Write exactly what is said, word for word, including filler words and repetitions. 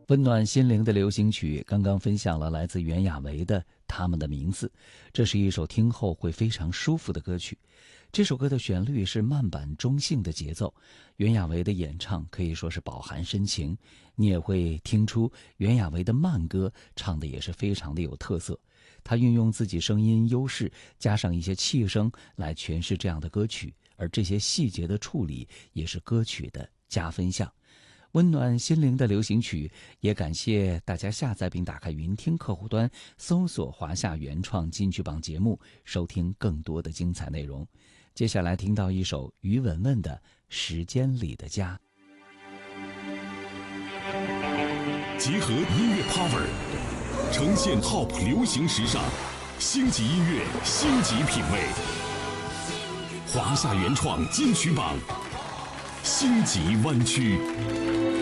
温暖心灵的流行曲，刚刚分享了来自袁娅维的《他们的名字》。这是一首听后会非常舒服的歌曲。这首歌的旋律是慢板中性的节奏，袁娅维的演唱可以说是饱含深情。你也会听出袁娅维的慢歌唱的也是非常的有特色。她运用自己声音优势，加上一些气声来诠释这样的歌曲，而这些细节的处理也是歌曲的加分项。温暖心灵的流行曲，也感谢大家下载并打开云听客户端，搜索华夏原创金曲榜节目，收听更多的精彩内容。接下来听到一首于文文的《时间里的家》。 结合音乐 power， 呈现 Top 流行时尚，星级音乐，星级品味。华夏原创金曲榜，星级湾区。